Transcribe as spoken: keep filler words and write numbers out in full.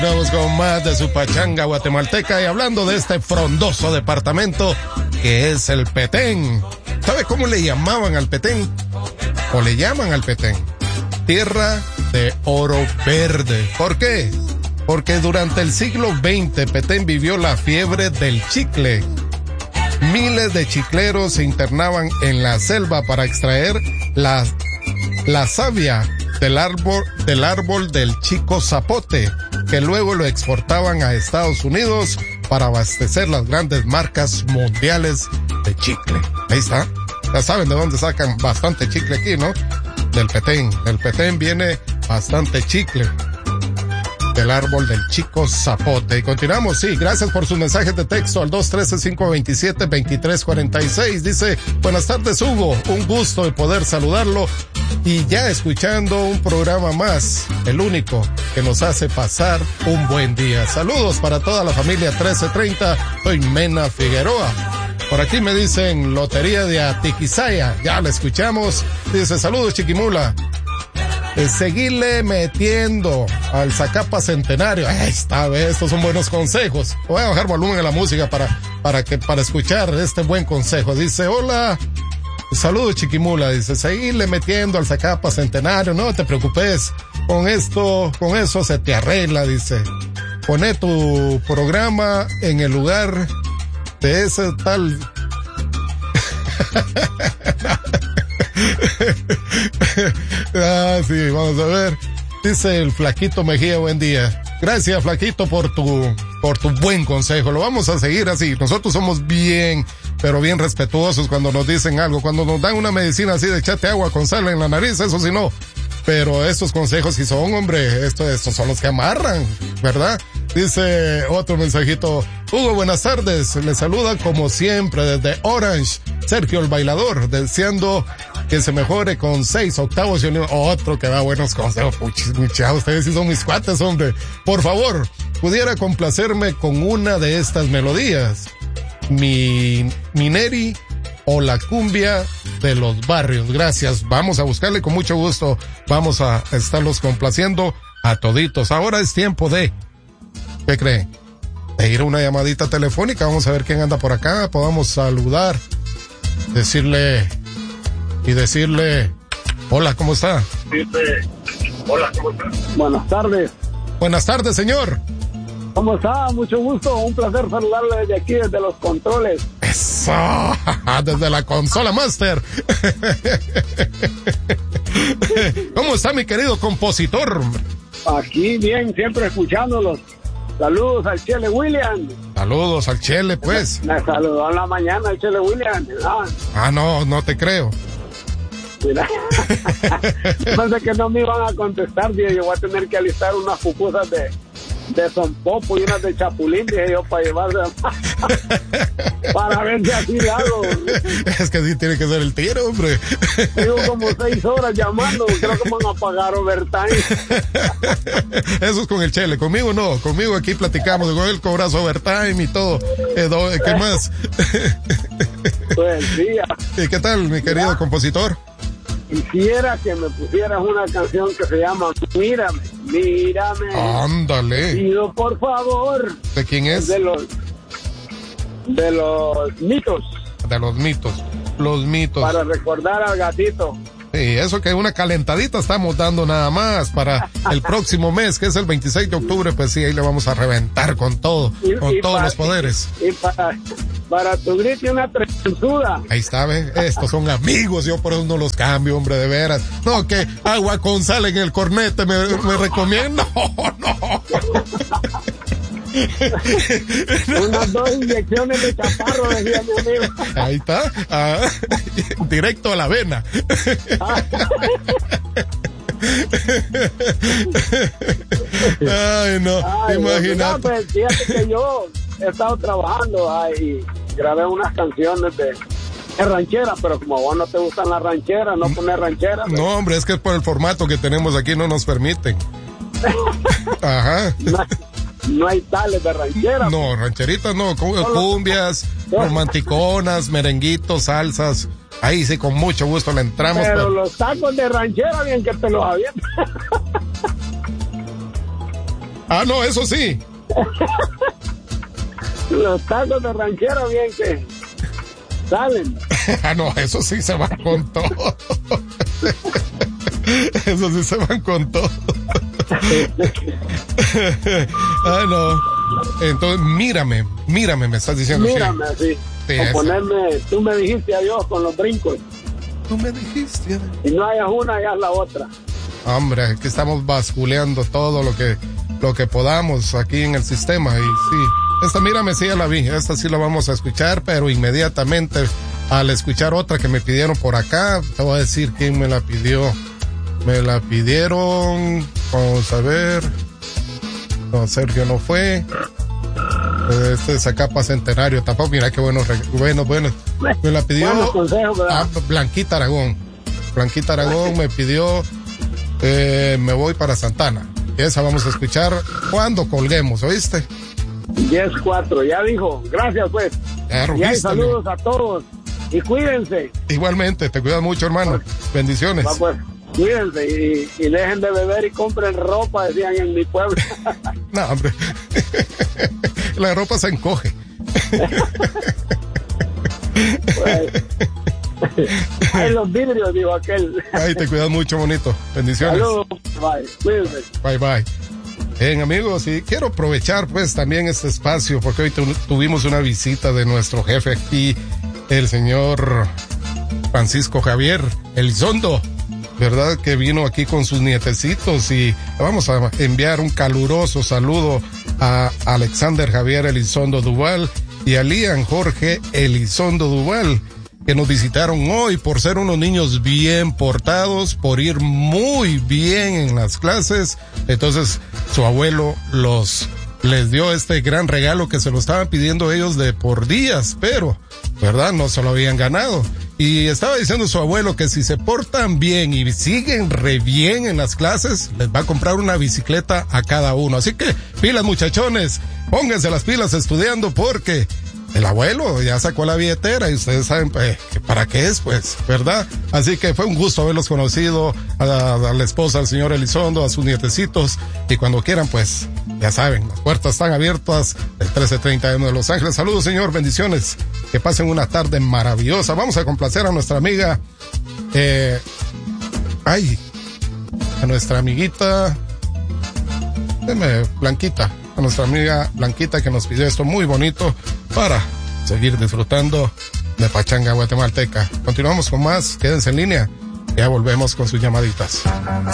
Vamos con más de su pachanga guatemalteca y hablando de este frondoso departamento que es el Petén. ¿Sabe cómo le llamaban al Petén? O le llaman al Petén. Tierra de oro verde. ¿Por qué? Porque durante el siglo veinte Petén vivió la fiebre del chicle. Miles de chicleros se internaban en la selva para extraer la, la savia del árbol, del árbol del chico zapote, que luego lo exportaban a Estados Unidos para abastecer las grandes marcas mundiales de chicle. Ahí está. Ya saben de dónde sacan bastante chicle aquí, ¿no? Del Petén. Del Petén viene bastante chicle. Del árbol del chico zapote. Y continuamos, sí, gracias por sus mensajes de texto al dos uno tres, cinco dos siete, dos tres cuatro seis. Dice, buenas tardes Hugo, un gusto de poder saludarlo y ya escuchando un programa más, el único que nos hace pasar un buen día. Saludos para toda la familia trece treinta, soy Mena Figueroa. Por aquí me dicen Lotería de Atiquizaya, ya la escuchamos. Dice, saludos Chiquimula. Eh, seguirle metiendo al Zacapa Centenario. Ahí está, ¿ve? Estos son buenos consejos. Voy a bajar volumen a la música para, para que, para escuchar este buen consejo. Dice, hola, saludos Chiquimula. Dice, seguirle metiendo al Zacapa Centenario. No te preocupes. Con esto, con eso se te arregla, dice. Poné tu programa en el lugar de ese tal. Ah, sí, vamos a ver. Dice el Flaquito Mejía, buen día. Gracias, Flaquito, por tu, por tu buen consejo. Lo vamos a seguir así. Nosotros somos bien, pero bien respetuosos cuando nos dicen algo. Cuando nos dan una medicina así de echate agua con sal en la nariz, eso sí no. Pero estos consejos sí son, hombre, esto, estos son los que amarran, ¿verdad? Dice otro mensajito. Hugo, buenas tardes. Le saluda como siempre desde Orange, Sergio el Bailador, deseando que se mejore con seis octavos y un... Otro que da buenos consejos. Pucha, ustedes sí son mis cuates, hombre. Por favor, pudiera complacerme con una de estas melodías. Mi, Mineri o la cumbia de los barrios. Gracias. Vamos a buscarle con mucho gusto. Vamos a estarlos complaciendo a toditos. Ahora es tiempo de... ¿Qué creen? De ir a una llamadita telefónica. Vamos a ver quién anda por acá. Podamos saludar. Decirle... Y decirle... Hola, ¿cómo está? Dice... Hola, ¿cómo está? Buenas tardes. Buenas tardes, señor. ¿Cómo está? Mucho gusto. Un placer saludarle desde aquí, desde los controles. Eso. Desde la consola Master. ¿Cómo está, mi querido compositor? Aquí bien, siempre escuchándolos. Saludos al Chele William. Saludos al Chele, pues. Me, me saludó en la mañana el Chele William. Ah, ah no, no te creo. Mira. Pensé que no me iban a contestar. Dije, yo voy a tener que alistar unas pupusas de, de Son Popo y unas de Chapulín. Dije yo, para llevarse para ver si así la hago. Es que sí tiene que ser el tiro, hombre. Llevo como seis horas llamando. Creo que me van a pagar overtime. Eso es con el Chele. Conmigo no. Conmigo aquí platicamos. Con él cobras overtime y todo. ¿Qué más? Pues sí. ¿Y qué tal, mi querido ya. compositor? Quisiera que me pusieras una canción que se llama Mírame, Mírame. Ándale. Pido por favor. ¿De quién es? De los de los mitos. De los mitos. Los mitos. Para recordar al gatito. Sí, eso que una calentadita estamos dando nada más para el próximo mes, que es el veintiséis de octubre, pues sí, ahí le vamos a reventar con todo, y, con y todos para, los poderes. Y, y para, para tu grito una trenzuda. Ahí está, ¿ves? Estos son amigos, yo por eso no los cambio, hombre, de veras. No, que agua con sal en el cornete me, me recomiendo. No, no. Unas dos inyecciones de chaparro, decía mi amigo. Ahí está, ah, directo a la vena. Ay, no, Ay, imagínate. No, pues, fíjate que yo he estado trabajando ay, y grabé unas canciones de, de ranchera, pero como a vos no te gustan las rancheras, no pones rancheras. No, pues. Hombre, es que es por el formato que tenemos aquí, no nos permiten. Ajá. No, no hay tales de rancheras. No, rancheritas no, cumbias, romanticonas, merenguitos, salsas. Ahí sí, con mucho gusto le entramos. Pero, pero... los tacos de ranchera, bien que te los avientan. Ah, no, eso sí. Los tacos de ranchero bien que salen. Ah, no, eso sí se van con todo. Eso sí se van con todo. Ah, no. Entonces, mírame, mírame, me estás diciendo. Mírame, sí. Sí, o ponerme, tú me dijiste adiós con los brincos. Tú me dijiste. Si no hayas una, hayas la otra. Hombre, aquí estamos basculeando todo lo que, lo que podamos aquí en el sistema. Y sí, esta mírame, sí ya la vi. Esta sí la vamos a escuchar, pero inmediatamente al escuchar otra que me pidieron por acá, te voy a decir quién me la pidió. Me la pidieron, vamos a ver. No, Sergio no fue. Este es acá para Centenario tampoco. Mira qué bueno, bueno, bueno. Me la pidió ah, Blanquita Aragón. Blanquita Aragón me pidió eh, Me voy para Santana. Y esa vamos a escuchar cuando colguemos, ¿oíste? diez cuatro, ya dijo. Gracias, pues. Claro, y hay saludos a todos. Y cuídense. Igualmente, te cuidas mucho, hermano. Bendiciones. Va, pues. Cuídense y, y dejen de beber y compren ropa, decían en mi pueblo. No, hombre. La ropa se encoge. Pues, ay, los vidrios, dijo aquel. Ay, te cuidas mucho, bonito. Bendiciones. Saludos. Bye. Cuídense. Bye, bye. Bien, amigos, y quiero aprovechar pues también este espacio porque hoy tu, tuvimos una visita de nuestro jefe aquí, el señor Francisco Javier Elizondo, ¿verdad? Que vino aquí con sus nietecitos y vamos a enviar un caluroso saludo a Alexander Javier Elizondo Duval y a Lian Jorge Elizondo Duval, que nos visitaron hoy por ser unos niños bien portados, por ir muy bien en las clases. Entonces su abuelo los les dio este gran regalo que se lo estaban pidiendo ellos de por días, pero ¿verdad? No se lo habían ganado. Y estaba diciendo su abuelo que si se portan bien y siguen re bien en las clases, les va a comprar una bicicleta a cada uno. Así que, pilas muchachones, pónganse las pilas estudiando porque el abuelo ya sacó la billetera y ustedes saben pues, para qué es, pues, ¿verdad? Así que fue un gusto haberlos conocido, a, a la esposa del señor Elizondo, a sus nietecitos, y cuando quieran, pues, ya saben, las puertas están abiertas el trece treinta M de Los Ángeles. Saludos, señor, bendiciones, que pasen una tarde maravillosa. Vamos a complacer a nuestra amiga, eh, ay, a nuestra amiguita, deme, Blanquita, a nuestra amiga Blanquita que nos pidió esto muy bonito para seguir disfrutando de Pachanga Guatemalteca. Continuamos con más, quédense en línea, ya volvemos con sus llamaditas.